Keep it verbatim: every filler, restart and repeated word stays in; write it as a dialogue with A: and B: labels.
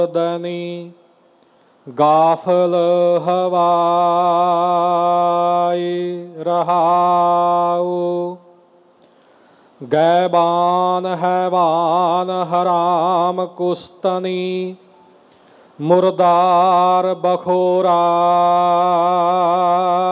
A: दनी गाफल हवाई रहाऊ। गैबान हैवान हराम कुस्तनी मुर्दार बखोरा